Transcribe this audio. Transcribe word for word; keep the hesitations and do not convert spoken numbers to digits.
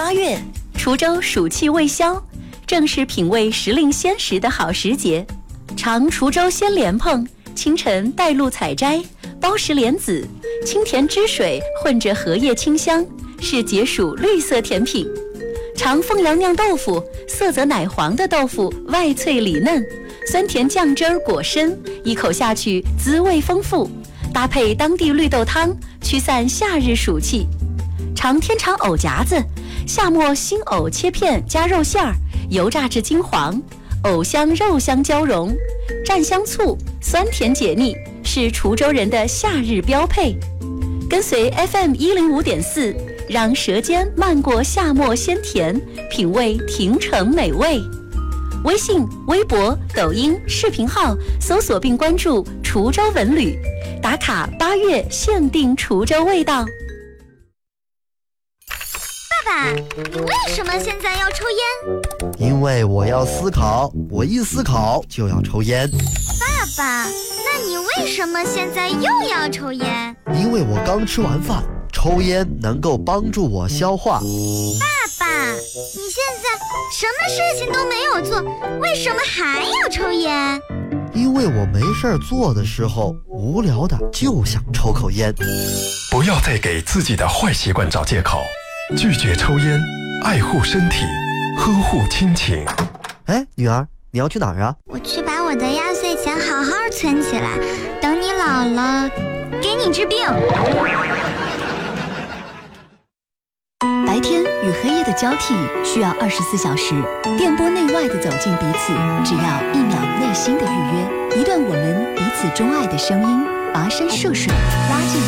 八月，滁州暑气未消，正是品味时令鲜食的好时节。尝滁州鲜莲蓬，清晨带露采摘，包实莲子，清甜汁水混着荷叶清香，是解暑绿色甜品。尝凤阳酿豆腐，色泽奶黄的豆腐外脆里嫩，酸甜酱汁儿果深，一口下去滋味丰富，搭配当地绿豆汤，驱散夏日暑气。尝天长藕夹子，夏末新藕切片加肉馅儿，油炸至金黄，藕香肉香交融，蘸香醋，酸甜解腻，是滁州人的夏日标配。跟随 F M 一零五点四，让舌尖漫过夏末鲜甜，品味亭城美味。微信、微博、抖音视频号搜索并关注滁州文旅，打卡八月限定滁州味道。 爸爸，你为什么现在要抽烟？ 因为我要思考，我一思考就要抽烟。 爸爸，那你为什么现在又要抽烟？ 因为我刚吃完饭，抽烟能够帮助我消化。 爸爸，你现在什么事情都没有做，为什么还要抽烟？ 因为我没事儿做的时候，无聊的就想抽口烟。 不要再给自己的坏习惯找借口，拒绝抽烟，爱护身体，呵护亲情。 哎，女儿，你要去哪儿啊？ 我去把我的压岁钱好好存起来，等你老了，给你治病。 白天与黑夜的交替需要二十四小时，电波内外的走进彼此，只要一秒内心的预约，一段我们彼此钟爱的声音，跋山涉水，拉近